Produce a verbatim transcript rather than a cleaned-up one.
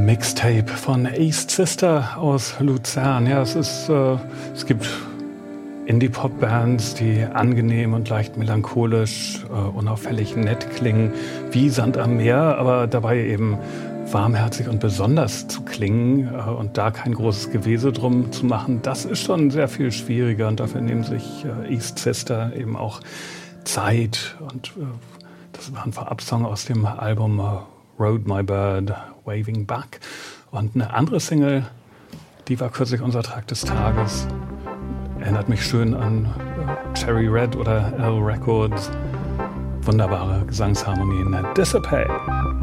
Mixtape von East Sister aus Luzern. Ja, es ist, äh, es gibt Indie-Pop-Bands, die angenehm und leicht melancholisch, äh, unauffällig nett klingen, wie Sand am Meer, aber dabei eben warmherzig und besonders zu klingen äh, und da kein großes Gewese drum zu machen, das ist schon sehr viel schwieriger und dafür nehmen sich äh, East Sister eben auch Zeit und äh, das war ein Vorab-Song aus dem Album äh, Rode My Bird, Waving Back. Und eine andere Single, die war kürzlich unser Track des Tages. Erinnert mich schön an äh, Cherry Red oder L Records. Wunderbare Gesangsharmonien. Dissipate.